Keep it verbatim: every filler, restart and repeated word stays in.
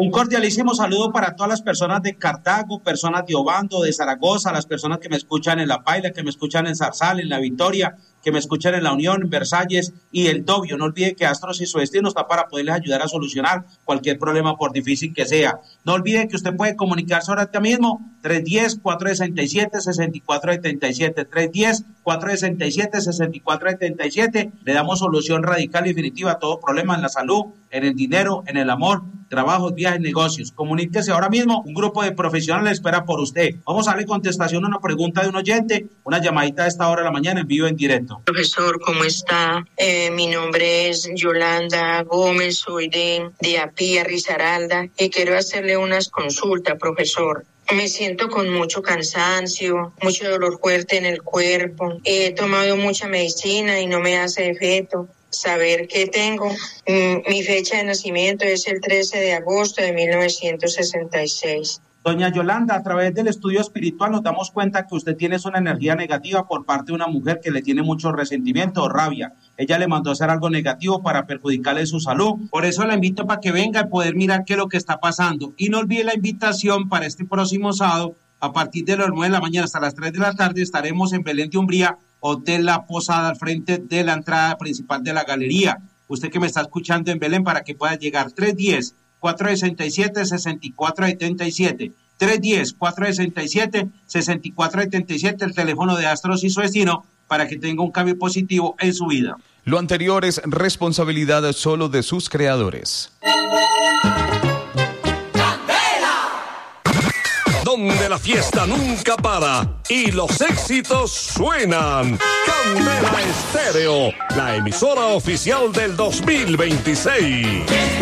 Un cordialísimo saludo para todas las personas de Cartago, personas de Obando, de Zaragoza, las personas que me escuchan en La Paila, que me escuchan en Zarzal, en La Victoria, que me escuchan en La Unión, en Versalles y el Tobio. No olvide que Astros y su destino está para poderles ayudar a solucionar cualquier problema, por difícil que sea. No olvide que usted puede comunicarse ahorita mismo, tres uno cero, cuatro seis siete, seis cuatro siete siete, tres uno cero, cuatro seis siete, seis cuatro siete siete. Le damos solución radical y definitiva a todo problema en la salud, en el dinero, en el amor, trabajos, viajes, negocios. Comuníquese ahora mismo, un grupo de profesionales espera por usted. Vamos a darle contestación a una pregunta de un oyente, una llamadita a esta hora de la mañana en vivo, en directo. Profesor, ¿cómo está? Eh, mi nombre es Yolanda Gómez, soy de, de Apía, Risaralda, y quiero hacerle unas consultas, profesor. Me siento con mucho cansancio, mucho dolor fuerte en el cuerpo. He tomado mucha medicina y no me hace efecto. Saber qué tengo. Mi fecha de nacimiento es el trece de agosto de mil novecientos sesenta y seis. Doña Yolanda, a través del estudio espiritual nos damos cuenta que usted tiene una energía negativa por parte de una mujer que le tiene mucho resentimiento o rabia. Ella le mandó a hacer algo negativo para perjudicarle su salud. Por eso la invito para que venga y poder mirar qué es lo que está pasando. Y no olvide la invitación para este próximo sábado, a partir de las nueve de la mañana hasta las tres de la tarde, estaremos en Belén de Umbría, Hotel La Posada, al frente de la entrada principal de la galería. Usted que me está escuchando en Belén, para que pueda llegar, tres uno cero, cuatro seis siete, seis cuatro siete siete, tres uno cero, cuatro seis siete, seis cuatro siete siete, el teléfono de Astros y su destino, para que tenga un cambio positivo en su vida. Lo anterior es responsabilidad solo de sus creadores. Donde la fiesta nunca para y los éxitos suenan. Candela Estéreo, la emisora oficial del dos mil veintiséis.